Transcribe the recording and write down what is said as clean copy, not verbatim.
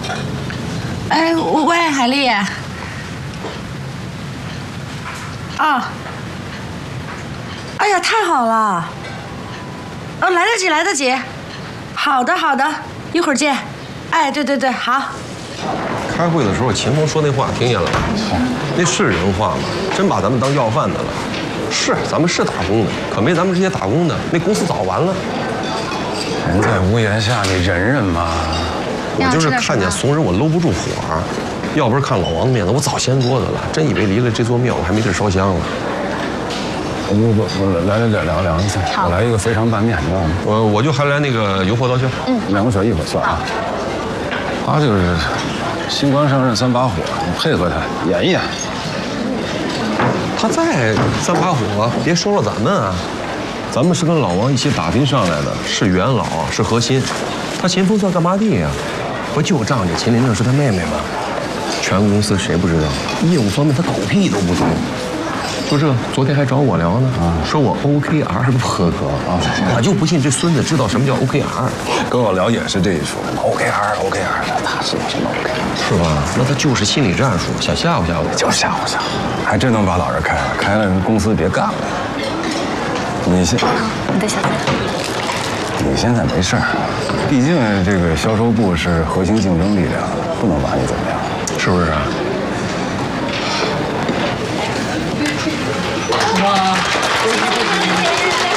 哎，喂，海丽。啊。哎呀，太好了！哦，来得及，来得及。好的，好的，一会儿见。哎，对对对，好。 开会的时候，秦风说那话听见了吗？那是人话吗？真把咱们当要饭的了。是，咱们是打工的，可没咱们这些打工的，那公司早完了。 人在屋檐下，你忍忍嘛。 我就是看见怂人，我搂不住火。要不是看老王的面子，我早掀桌子了。真以为离了这座庙，我还没地烧香了。 我来两个菜，我来一个肥肠拌面，你知道吗？ 我就还来那个油泼刀削。 2个水1会儿算啊。他就是新官上任3把火，你配合他演一演。 他再3把火，别收了咱们啊！咱们是跟老王一起打拼上来的，是元老，是核心。他秦风算干嘛的呀？不就仗着秦林正是他妹妹吗？全公司谁不知道？业务方面他狗屁都不懂。就这，昨天还找我聊呢，说我 OKR 不合格啊！我就不信这孙子知道什么叫 OKR。 跟我聊也是这一出 ，OKR，他知道什么 OKR 是吧？那他就是心理战术，想吓唬吓唬我。 就吓唬，还真能把老人开了，开了公司别干了。你现在没事儿，毕竟这个销售部是核心竞争力量，不能把你怎么样， 是不是啊？ 哇，